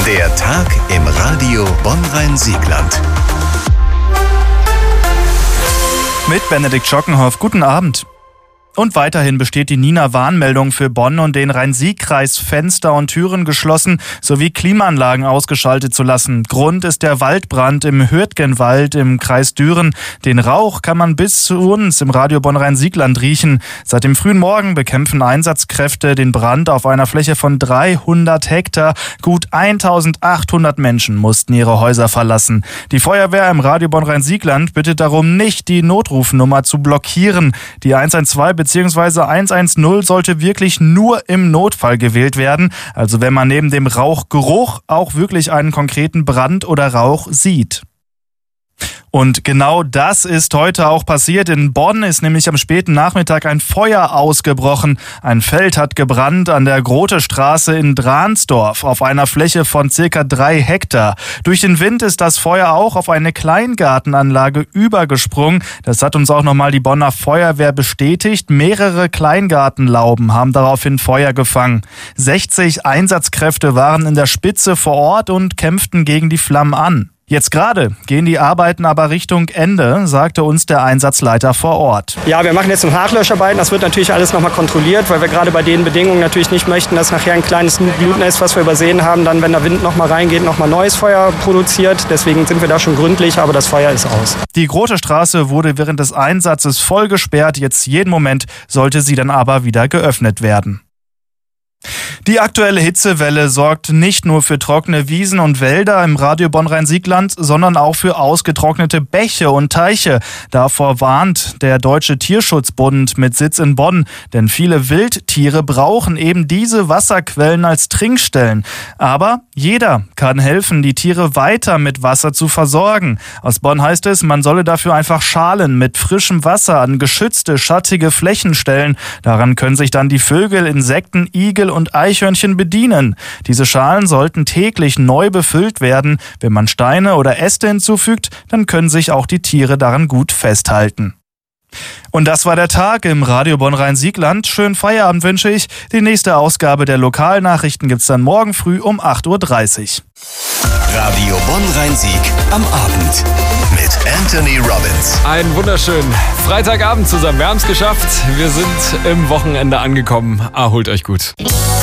Der Tag im Radio Bonn-Rhein-Siegland. Mit Benedikt Schockenhoff. Guten Abend. Und weiterhin besteht die Nina-Warnmeldung für Bonn und den Rhein-Sieg-Kreis, Fenster und Türen geschlossen sowie Klimaanlagen ausgeschaltet zu lassen. Grund ist der Waldbrand im Hürtgenwald im Kreis Düren. Den Rauch kann man bis zu uns im Radio Bonn-Rhein-Siegland riechen. Seit dem frühen Morgen bekämpfen Einsatzkräfte den Brand auf einer Fläche von 300 Hektar. Gut 1800 Menschen mussten ihre Häuser verlassen. Die Feuerwehr im Radio Bonn-Rhein-Siegland bittet darum, nicht die Notrufnummer zu blockieren. Die 112 bzw. 110 sollte wirklich nur im Notfall gewählt werden, also wenn man neben dem Rauchgeruch auch wirklich einen konkreten Brand oder Rauch sieht. Und genau das ist heute auch passiert. In Bonn ist nämlich am späten Nachmittag ein Feuer ausgebrochen. Ein Feld hat gebrannt an der Grote-Straße in Dransdorf auf einer Fläche von ca. 3 Hektar. Durch den Wind ist das Feuer auch auf eine Kleingartenanlage übergesprungen. Das hat uns auch nochmal die Bonner Feuerwehr bestätigt. Mehrere Kleingartenlauben haben daraufhin Feuer gefangen. 60 Einsatzkräfte waren in der Spitze vor Ort und kämpften gegen die Flammen an. Jetzt gerade gehen die Arbeiten aber Richtung Ende, sagte uns der Einsatzleiter vor Ort. Ja, wir machen jetzt noch Nachlöscharbeiten. Das wird natürlich alles nochmal kontrolliert, weil wir gerade bei den Bedingungen natürlich nicht möchten, dass nachher ein kleines Blutnest, was wir übersehen haben, dann, wenn der Wind nochmal reingeht, nochmal neues Feuer produziert. Deswegen sind wir da schon gründlich, aber das Feuer ist aus. Die Grote Straße wurde während des Einsatzes voll gesperrt. Jetzt jeden Moment sollte sie dann aber wieder geöffnet werden. Die aktuelle Hitzewelle sorgt nicht nur für trockene Wiesen und Wälder im Radio Bonn-Rhein-Siegland, sondern auch für ausgetrocknete Bäche und Teiche. Davor warnt der Deutsche Tierschutzbund mit Sitz in Bonn, denn viele Wildtiere brauchen eben diese Wasserquellen als Trinkstellen. Aber jeder kann helfen, die Tiere weiter mit Wasser zu versorgen. Aus Bonn heißt es, man solle dafür einfach Schalen mit frischem Wasser an geschützte, schattige Flächen stellen. Daran können sich dann die Vögel, Insekten, Igel und Eichhörnchen bedienen. Diese Schalen sollten täglich neu befüllt werden. Wenn man Steine oder Äste hinzufügt, dann können sich auch die Tiere daran gut festhalten. Und das war der Tag im Radio Bonn-Rhein-Siegland. Schönen Feierabend wünsche ich. Die nächste Ausgabe der Lokalnachrichten gibt's dann morgen früh um 8.30 Uhr. Radio Bonn-Rhein-Sieg am Abend mit Anthony Robbins. Einen wunderschönen Freitagabend zusammen. Wir haben es geschafft. Wir sind im Wochenende angekommen. Erholt euch gut.